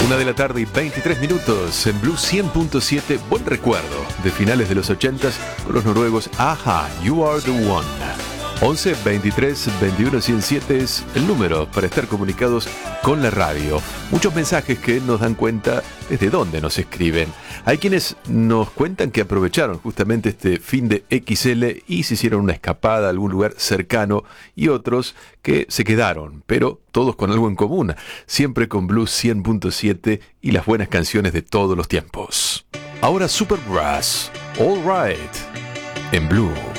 1:23 en Blue 100.7. Buen recuerdo de finales de los 80s con los noruegos Aha, You Are The One. 11 23 21 107 es el número para estar comunicados con la radio. Muchos mensajes que nos dan cuenta desde dónde nos escriben. Hay quienes nos cuentan que aprovecharon justamente este fin de XL y se hicieron una escapada a algún lugar cercano, y otros que se quedaron, pero todos con algo en común, siempre con Blue 100.7 y las buenas canciones de todos los tiempos. Ahora Supergrass, All Right, en Blue.